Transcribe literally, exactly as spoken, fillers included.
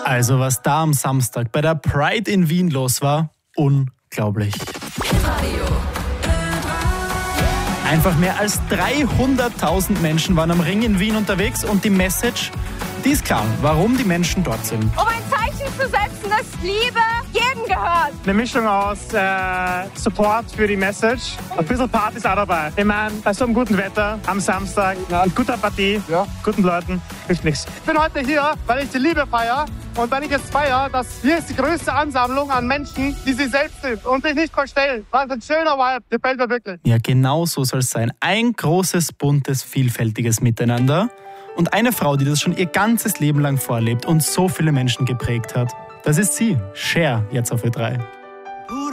Also was da am Samstag bei der Pride in Wien los war, unglaublich. Einfach mehr als dreihunderttausend Menschen waren am Ring in Wien unterwegs und die Message, die ist klar, warum die Menschen dort sind. Um ein Zeichen zu setzen, dass Liebe jedem gehört. Eine Mischung aus äh, Support für die Message, ein bisschen Party ist auch dabei. Ich meine, bei so einem guten Wetter am Samstag, ja, mit guter Partie, ja, guten Leuten, hilft nichts. Ich bin heute hier, weil ich die Liebe feiere und weil ich jetzt feiere, dass hier ist die größte Ansammlung an Menschen, die sie selbst sind und sich nicht verstellen. Das ist ein schöner Vibe, gefällt mir wirklich. Ja, genau so soll es sein. Ein großes, buntes, vielfältiges Miteinander. Und eine Frau, die das schon ihr ganzes Leben lang vorlebt und so viele Menschen geprägt hat. Das ist sie, Cher, jetzt auf Ö drei.